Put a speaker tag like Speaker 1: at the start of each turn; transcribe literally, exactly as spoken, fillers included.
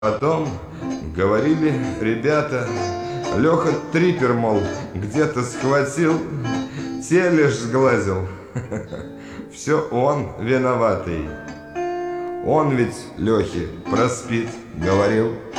Speaker 1: Потом говорили ребята, Леха трипер, мол, где-то схватил, те лишь сглазил. Все он виноватый. Он ведь Лехе про СПИД говорил.